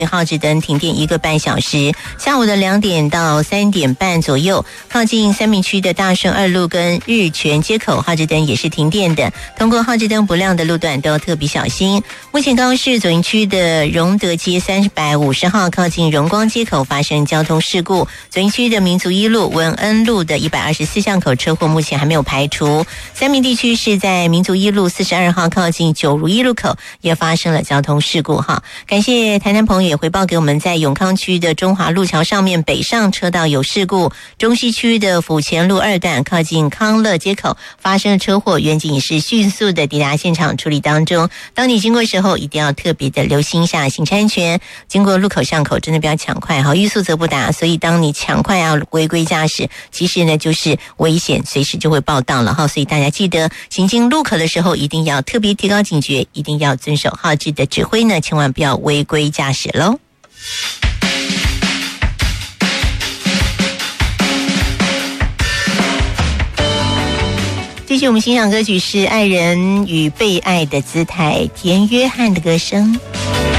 号志灯停电1个半小时，下午的2点到3点半左右，靠近三民区的大顺2路跟日全街口号志灯也是停电的，通过号志灯不亮的路段都要特别小心。目前高雄市左营区的荣德街350号靠近荣光街口发生交通事故，左营区的民族一路、文恩路的124巷口车祸目前还没有排除。三民地区是在民族一路42号靠近九如一路口也发生了交通事故哈。感谢台南朋友也回报给我们，在永康区的中华路桥上面北上车道有事故，中西区的府前路2段靠近康乐街口发生了车祸，员警也是迅速的抵达现场处理当中。当你经过的时候，一定要特别的留心一下行车安全，经过路口巷口真的不要抢快哈，欲速则不达，所以当你抢快要违规驾驶，其实呢就是危险，随时就会报到了哈。所以大家记得行经路口的时候，一定要特别提高警觉，一定要遵守号志的指挥呢，千万不要违规驾驶喽。继续我们欣赏歌曲是《爱人与被爱的姿态》，田约翰的歌声。